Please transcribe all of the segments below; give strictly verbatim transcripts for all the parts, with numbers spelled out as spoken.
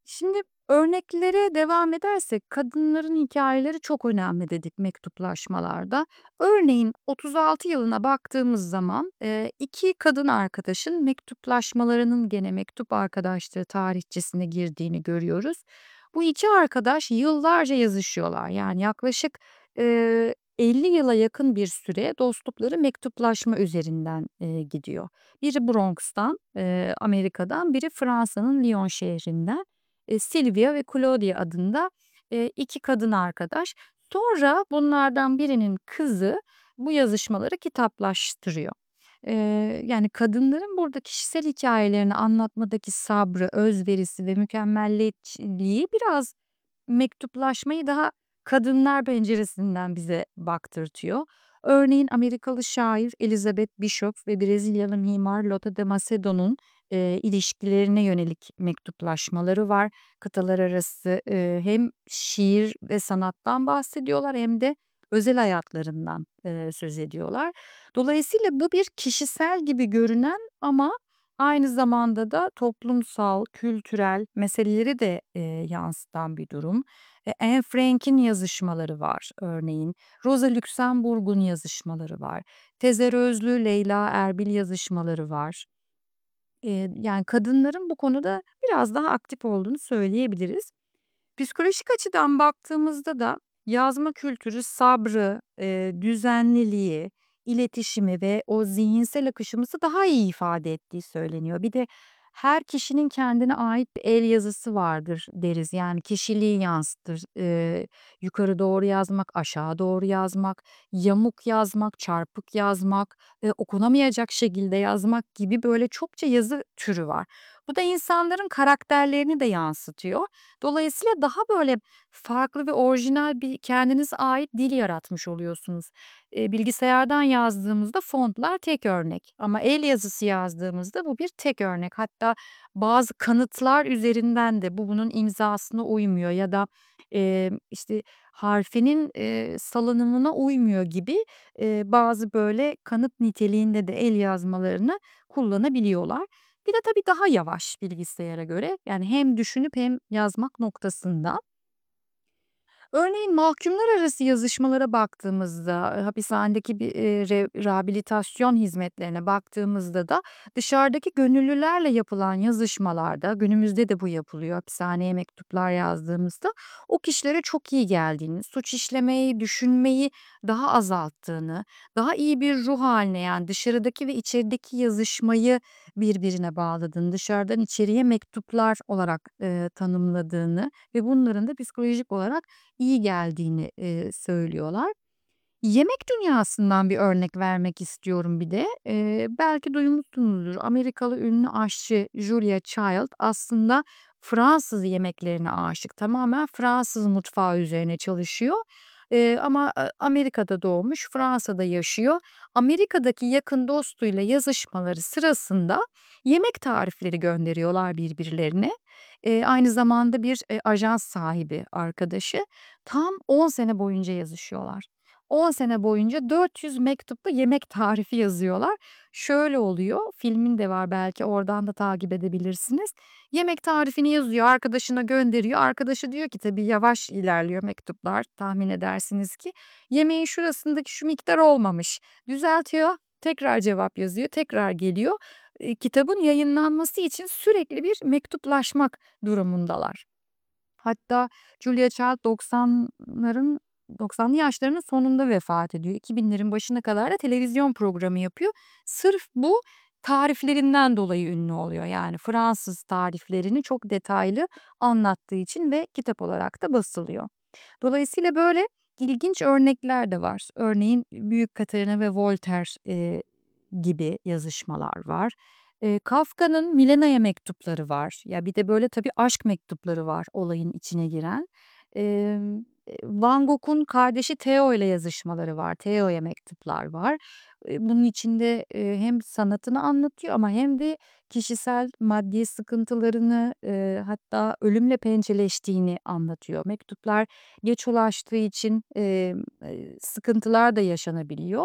Şimdi örneklere devam edersek kadınların hikayeleri çok önemli dedik mektuplaşmalarda. Örneğin otuz altı yılına baktığımız zaman, eee, iki kadın arkadaşın mektuplaşmalarının gene mektup arkadaşlığı tarihçesine girdiğini görüyoruz. Bu iki arkadaş yıllarca yazışıyorlar. Yani yaklaşık, eee, elli yıla yakın bir süre dostlukları mektuplaşma üzerinden, eee, gidiyor. Biri Bronx'tan, eee, Amerika'dan, biri Fransa'nın Lyon şehrinden. Eee, Sylvia ve Claudia adında, eee, iki kadın arkadaş. Sonra bunlardan birinin kızı bu yazışmaları kitaplaştırıyor. Eee, yani kadınların burada kişisel hikâyelerini anlatmadaki sabrı, özverisi ve mükemmeliyetçiliği biraz mektuplaşmayı daha kadınlar penceresinden bize baktırtıyor. Örneğin Amerikalı şair Elizabeth Bishop ve Brezilyalı mimar Lota de Macedon'un, eee, ilişkilerine yönelik mektuplaşmaları var. Kıtalar arası, eee, hem şiir ve sanattan bahsediyorlar hem de özel hayatlarından, eee, söz ediyorlar. Dolayısıyla bu bir kişisel gibi görünen ama aynı zamanda da toplumsal, kültürel meseleleri de, eee, yansıtan bir durum. E, Anne Frank'in yazışmaları var örneğin. Rosa Luxemburg'un yazışmaları var. Tezer Özlü, Leyla Erbil yazışmaları var. Eee, yani kadınların bu konuda biraz daha aktif olduğunu söyleyebiliriz. Psikolojik açıdan baktığımızda da yazma kültürü sabrı, eee, düzenliliği, iletişimi ve o zihinsel akışımızı daha iyi ifade ettiği söyleniyor. Bir de her kişinin kendine ait bir el yazısı vardır deriz. Yani kişiliği yansıtır. Eee, yukarı doğru yazmak, aşağı doğru yazmak, yamuk yazmak, çarpık yazmak, eee, okunamayacak şekilde yazmak gibi böyle çokça yazı türü var. Bu da insanların karakterlerini de yansıtıyor. Dolayısıyla daha böyle farklı ve orijinal bir kendinize ait dil yaratmış oluyorsunuz. Eee, bilgisayardan yazdığımızda fontlar tek örnek ama el yazısı yazdığımızda bu bir tek örnek. Hatta bazı kanıtlar üzerinden de bu bunun imzasına uymuyor ya da, emm, işte, harfinin, eee, salınımına uymuyor gibi, eee, bazı böyle kanıt niteliğinde de el yazmalarını kullanabiliyorlar. Bir de tabii daha yavaş bilgisayara göre. Yani hem düşünüp hem yazmak noktasında. Örneğin mahkumlar arası yazışmalara baktığımızda, eee, hapishanedeki bir, eee, re rehabilitasyon hizmetlerine baktığımızda da dışarıdaki gönüllülerle yapılan yazışmalarda, günümüzde de bu yapılıyor, hapishaneye mektuplar yazdığımızda, o kişilere çok iyi geldiğini, suç işlemeyi, düşünmeyi daha azalttığını, daha iyi bir ruh hâline yani dışarıdaki ve içerideki yazışmayı birbirine bağladığını, dışarıdan içeriye mektuplar olarak, eee, tanımladığını ve bunların da psikolojik olarak iyi geldiğini, eee, söylüyorlar. Yemek dünyasından bir örnek vermek istiyorum bir de. Eee, belki duymuşsunuzdur. Amerikalı ünlü aşçı Julia Child aslında Fransız yemeklerine aşık. Tamamen Fransız mutfağı üzerine çalışıyor. Eee, ama, eee, Amerika'da doğmuş, Fransa'da yaşıyor. Amerika'daki yakın dostuyla yazışmaları sırasında yemek tarifleri gönderiyorlar birbirlerine. Eee, aynı zamanda bir, eee, ajans sahibi arkadaşı. Tam on sene boyunca yazışıyorlar. on sene boyunca dört yüz mektupla yemek tarifi yazıyorlar. Şöyle oluyor, filmin de var belki oradan da takip edebilirsiniz. Yemek tarifini yazıyor, arkadaşına gönderiyor. Arkadaşı diyor ki tabii yavaş ilerliyor mektuplar tahmin edersiniz ki. Yemeğin şurasındaki şu miktar olmamış. Düzeltiyor, tekrar cevap yazıyor, tekrar geliyor. Eee, kitabın yayınlanması için sürekli bir mektuplaşmak durumundalar. Hatta Julia Child doksanların doksanlı yaşlarının sonunda vefat ediyor. iki binlerin başına kadar da televizyon programı yapıyor. Sırf bu tariflerinden dolayı ünlü oluyor. Yani Fransız tariflerini çok detaylı anlattığı için ve kitap olarak da basılıyor. Dolayısıyla böyle ilginç örnekler de var. Örneğin Büyük Katarina ve Voltaire, eee, gibi yazışmalar var. Eee, Kafka'nın Milena'ya mektupları var. Ya, bir de böyle tabii aşk mektupları var olayın içine giren. Emm, eee, Van Gogh'un kardeşi Theo ile yazışmaları var. Theo'ya mektuplar var. Eee, bunun içinde, eee, hem sanatını anlatıyor ama hem de kişisel maddi sıkıntılarını, eee, hatta ölümle pençeleştiğini anlatıyor. Mektuplar geç ulaştığı için, emm, eee, sıkıntılar da yaşanabiliyor.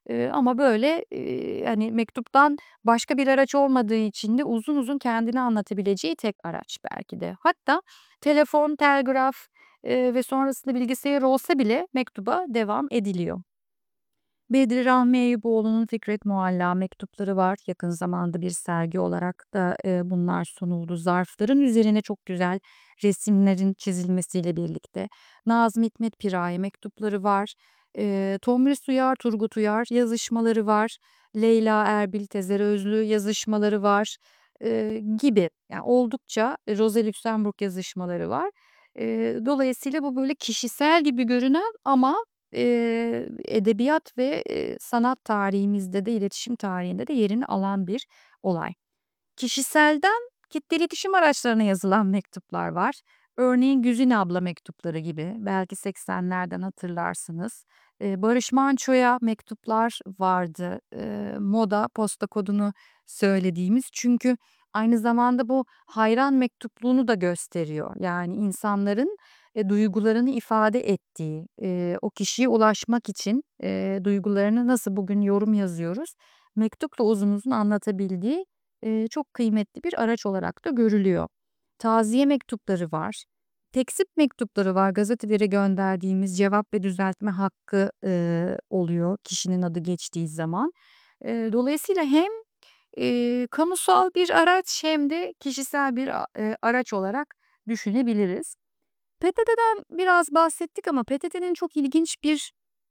Eee, ama böyle, eee, hani, mektuptan başka bir araç olmadığı için de uzun uzun kendini anlatabileceği tek araç belki de. Hatta telefon, telgraf, eee, ve sonrasında bilgisayar olsa bile mektuba devam ediliyor. Bedri Rahmi Eyüboğlu'nun Fikret Mualla mektupları var. Yakın zamanda bir sergi olarak da, eee, bunlar sunuldu. Zarfların üzerine çok güzel resimlerin çizilmesiyle birlikte. Nazım Hikmet Piraye mektupları var. Eee, Tomris Uyar, Turgut Uyar yazışmaları var. Leyla Erbil, Tezer Özlü yazışmaları var, eee, gibi. Yani oldukça Rosa Luxemburg yazışmaları var. Eee, dolayısıyla bu böyle kişisel gibi görünen ama Eee, edebiyat ve, eee, sanat tarihimizde de iletişim tarihinde de yerini alan bir olay. Kişiselden kitle iletişim araçlarına yazılan mektuplar var. Örneğin Güzin abla mektupları gibi belki seksenlerden hatırlarsınız. Eee, Barış Manço'ya mektuplar vardı. Eee, moda, posta kodunu söylediğimiz. Çünkü aynı zamanda bu hayran mektupluğunu da gösteriyor. Yani insanların, eee, duygularını ifade ettiği, eee, o kişiye ulaşmak için, eee, duygularını nasıl bugün yorum yazıyoruz, mektupla uzun uzun anlatabildiği Eee, çok kıymetli bir araç olarak da görülüyor. Taziye mektupları var. Tekzip mektupları var. Gazetelere gönderdiğimiz cevap ve düzeltme hakkı, eee, oluyor kişinin adı geçtiği zaman. Eee, dolayısıyla hem, eee, kamusal bir araç hem de kişisel bir a eee, araç olarak düşünebiliriz. P T T'den biraz bahsettik ama P T T'nin çok ilginç bir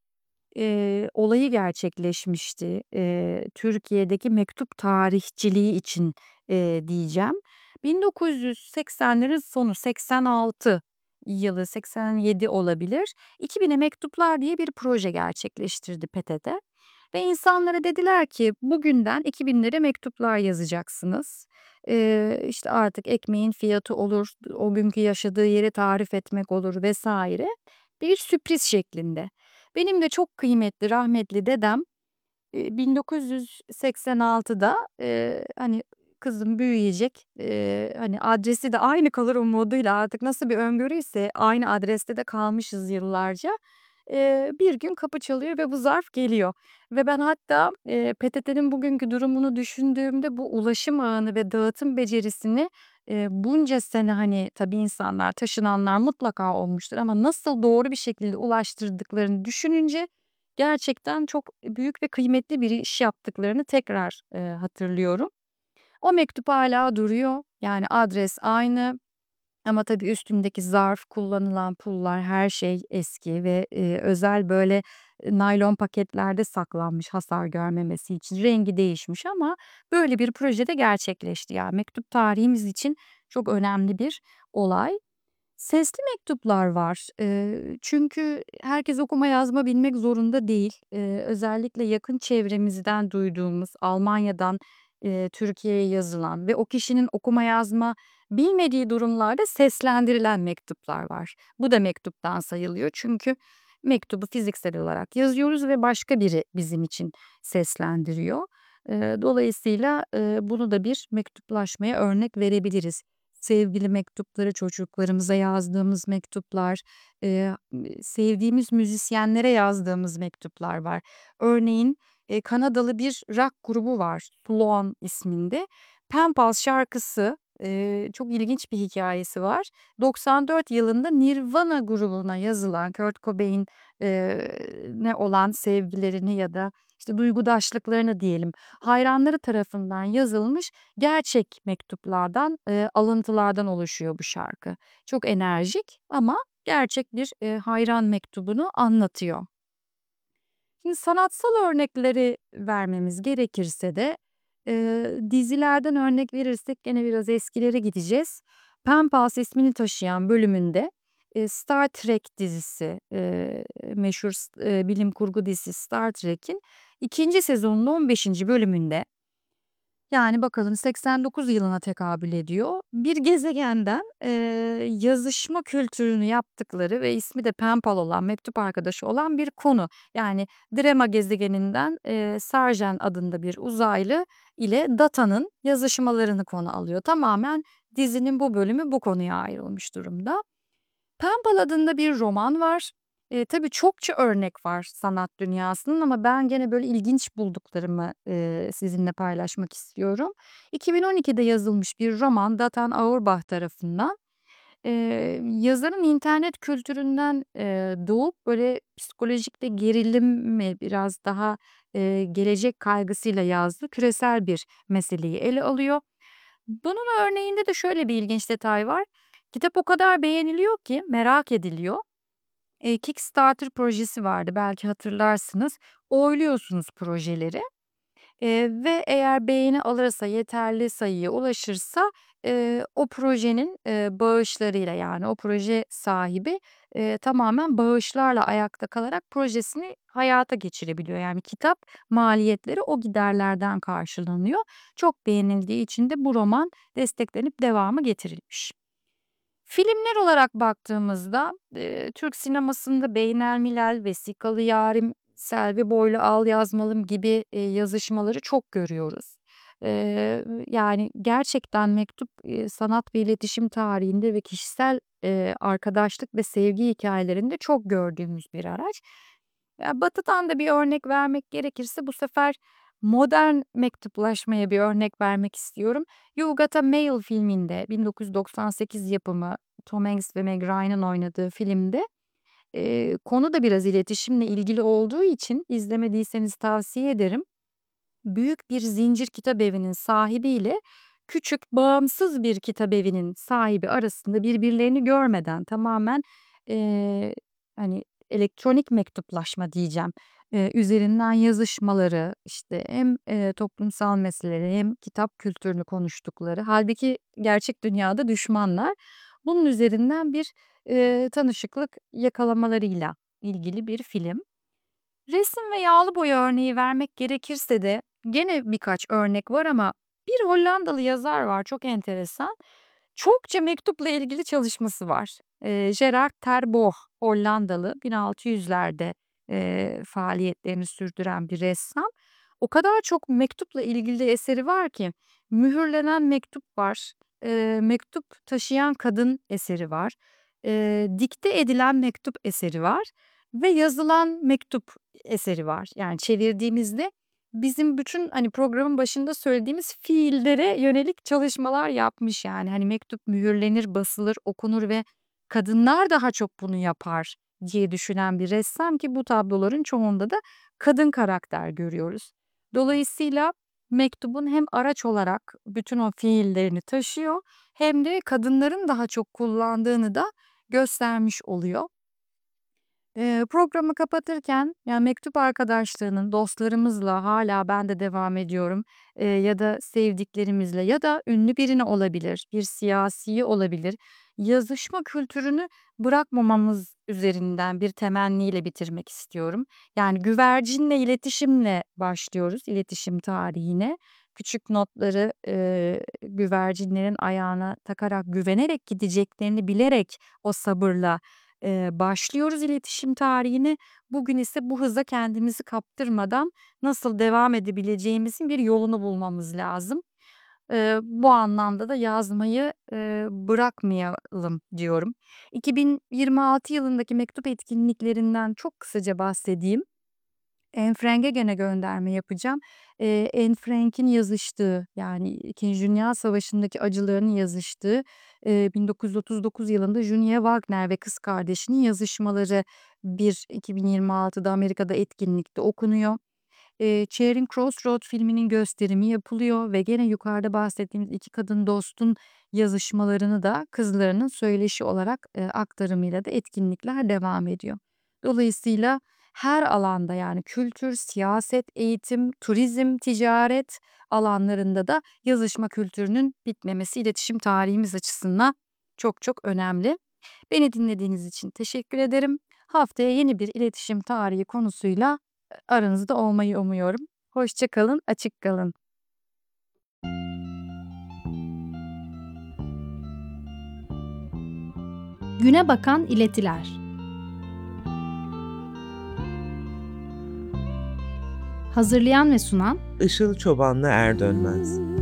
Eee, olayı gerçekleşmişti. Eee, Türkiye'deki mektup tarihçiliği için, eee, diyeceğim. bin dokuz yüz seksenlerin sonu, seksen altı yılı, seksen yedi olabilir. iki bine Mektuplar diye bir proje gerçekleştirdi P T T ve insanlara dediler ki bugünden iki binlere mektuplar yazacaksınız. Eee, işte, artık ekmeğin fiyatı olur, o günkü yaşadığı yeri tarif etmek olur vesaire. Bir sürpriz şeklinde. Benim de çok kıymetli, rahmetli dedem, eee, bin dokuz yüz seksen altıda, eee, hani, kızım büyüyecek, eee, hani, adresi de aynı kalır umuduyla artık nasıl bir öngörüyse aynı adreste de kalmışız yıllarca. Eee, bir gün kapı çalıyor ve bu zarf geliyor ve ben hatta, eee, P T T'nin bugünkü durumunu düşündüğümde bu ulaşım ağını ve dağıtım becerisini, eee, bunca sene, hani, tabii insanlar, taşınanlar mutlaka olmuştur ama nasıl doğru bir şekilde ulaştırdıklarını düşününce gerçekten çok büyük ve kıymetli bir iş yaptıklarını tekrar, eee, hatırlıyorum. O mektup hâlâ duruyor. Yani adres aynı ama tabii üstündeki zarf, kullanılan pullar, her şey eski ve, eee, özel böyle, eee, naylon paketlerde saklanmış hasar görmemesi için. Rengi değişmiş ama böyle bir proje de gerçekleşti. Yani mektup tarihimiz için çok önemli bir olay. Sesli mektuplar var. Eee, çünkü herkes okuma yazma bilmek zorunda değil. Eee, özellikle yakın çevremizden duyduğumuz Almanya'dan, eee, Türkiye'ye yazılan ve o kişinin okuma yazma bilmediği durumlarda seslendirilen mektuplar var. Bu da mektuptan sayılıyor. Çünkü mektubu fiziksel olarak yazıyoruz ve başka biri bizim için seslendiriyor. Eee, dolayısıyla, eee, bunu da bir mektuplaşmaya örnek verebiliriz. Sevgili mektupları, çocuklarımıza yazdığımız mektuplar, eee, sevdiğimiz müzisyenlere yazdığımız mektuplar var. Örneğin, eee, Kanadalı bir rock grubu var, Sloan isminde. Pen Pals şarkısı, eee, çok ilginç bir hikâyesi var. doksan dört yılında Nirvana grubuna yazılan Kurt Cobain eee, ne olan sevgilerini ya da, işte, duygudaşlıklarını diyelim, hayranları tarafından yazılmış gerçek mektuplardan, eee, alıntılardan oluşuyor bu şarkı. Çok enerjik ama gerçek bir, eee, hayran mektubunu anlatıyor. Şimdi sanatsal örnekleri vermemiz gerekirse de, eee, dizilerden örnek verirsek gene biraz eskilere gideceğiz. Pen Pals ismini taşıyan bölümünde, eee, Star Trek dizisi, eee, meşhur s eee, bilim kurgu dizisi Star Trek'in ikinci sezonunun on beşinci bölümünde yani bakalım seksen dokuz yılına tekabül ediyor. Bir gezegenden, eee, yazışma kültürünü yaptıkları ve ismi de pen pal olan, mektup arkadaşı olan bir konu. Yani Drema gezegeninden, eee, Sarjen adında bir uzaylı ile Data'nın yazışmalarını konu alıyor. Tamamen dizinin bu bölümü bu konuya ayrılmış durumda. Pen Pal adında bir roman var. Eee, tabii çokça örnek var sanat dünyasının ama ben gene böyle ilginç bulduklarımı, eee, sizinle paylaşmak istiyorum. iki bin on ikide yazılmış bir roman Dathan Auerbach tarafından. Eee, yazarın internet kültüründen, eee, doğup böyle psikolojik ve gerilim mi biraz daha, eee, gelecek kaygısıyla yazdığı küresel bir meseleyi ele alıyor. Bunun örneğinde de şöyle bir ilginç detay var. Kitap o kadar beğeniliyor ki merak ediliyor. Eee, Kickstarter projesi vardı, belki hatırlarsınız. Oyluyorsunuz projeleri, eee, ve eğer beğeni alırsa, yeterli sayıya ulaşırsa, eee, o projenin, eee, bağışlarıyla, yani o proje sahibi, eee, tamamen bağışlarla ayakta kalarak projesini hayata geçirebiliyor. Yani kitap maliyetleri o giderlerden karşılanıyor. Çok beğenildiği için de bu roman desteklenip devamı getirilmiş. Filmler olarak baktığımızda, eee, Türk sinemasında Beynelmilel, Vesikalı Yârim, Selvi Boylu Al Yazmalım gibi, eee, yazışmaları çok görüyoruz. Eee, yani gerçekten mektup, eee, sanat ve iletişim tarihinde ve kişisel, eee, arkadaşlık ve sevgi hikâyelerinde çok gördüğümüz bir araç. Ya, Batı'dan da bir örnek vermek gerekirse bu sefer modern mektuplaşmaya bir örnek vermek istiyorum. You Got a Mail filminde bin dokuz yüz doksan sekiz yapımı Tom Hanks ve Meg Ryan'ın oynadığı filmde, eee, konu da biraz iletişimle ilgili olduğu için izlemediyseniz tavsiye ederim. Büyük bir zincir kitabevinin sahibiyle küçük, bağımsız bir kitabevinin sahibi arasında birbirlerini görmeden tamamen, eee, hani, elektronik mektuplaşma diyeceğim, eee, üzerinden yazışmaları, işte, hem, eee, toplumsal meseleleri hem kitap kültürünü konuştukları, hâlbuki gerçek dünyada düşmanlar. Bunun üzerinden bir, eee, tanışıklık yakalamalarıyla ilgili bir film. Resim ve yağlı boya örneği vermek gerekirse de gene birkaç örnek var ama bir Hollandalı yazar var, çok enteresan. Çokça mektupla ilgili çalışması var. Eee, Gerard ter Boch, Hollandalı, bin altı yüzlerde, eee, faaliyetlerini sürdüren bir ressam. O kadar çok mektupla ilgili eseri var ki mühürlenen mektup var, eee, mektup taşıyan kadın eseri var, eee, dikte edilen mektup eseri var ve yazılan mektup eseri var. Yani çevirdiğimizde bizim bütün, hani, programın başında söylediğimiz fiillere yönelik çalışmalar yapmış yani. Hani, mektup mühürlenir, basılır, okunur ve kadınlar daha çok bunu yapar diye düşünen bir ressam ki bu tabloların çoğunda da kadın karakter görüyoruz. Dolayısıyla mektubun hem araç olarak bütün o fiillerini taşıyor hem de kadınların daha çok kullandığını da göstermiş oluyor. Eee, programı kapatırken, ya, mektup arkadaşlığının dostlarımızla hâlâ ben de devam ediyorum, eee, ya da sevdiklerimizle ya da ünlü birini olabilir, bir siyasiyi olabilir, yazışma kültürünü bırakmamamız üzerinden bir temenniyle bitirmek istiyorum. Yani güvercinle iletişimle başlıyoruz iletişim tarihine. Küçük notları, eee, güvercinlerin ayağına takarak, güvenerek gideceklerini bilerek o sabırla, Eee, başlıyoruz iletişim tarihine. Bugün ise bu hıza kendimizi kaptırmadan nasıl devam edebileceğimizin bir yolunu bulmamız lazım. Eee, bu anlamda da yazmayı, eee, bırakmayalım diyorum. iki bin yirmi altı yılındaki mektup etkinliklerinden çok kısaca bahsedeyim. Anne Frank'e gene gönderme yapacağım. Eee, Anne Frank'in yazıştığı, yani ikinci. Dünya Savaşı'ndaki acılarını yazıştığı, eee, bin dokuz yüz otuz dokuz yılında Junior Wagner ve kız kardeşinin yazışmaları bir iki bin yirmi altıda Amerika'da etkinlikte okunuyor. Eee, Charing Crossroad filminin gösterimi yapılıyor ve gene yukarıda bahsettiğimiz iki kadın dostun yazışmalarını da kızlarının söyleşi olarak, eee, aktarımıyla da etkinlikler devam ediyor. Dolayısıyla her alanda yani kültür, siyaset, eğitim, turizm, ticaret alanlarında da yazışma kültürünün bitmemesi iletişim tarihimiz açısından çok çok önemli. Beni dinlediğiniz için teşekkür ederim. Haftaya yeni bir iletişim tarihi konusuyla aranızda olmayı umuyorum. Hoşça kalın, açık kalın. Güne bakan iletiler. Hazırlayan ve sunan Işıl Çobanlı Erdönmez.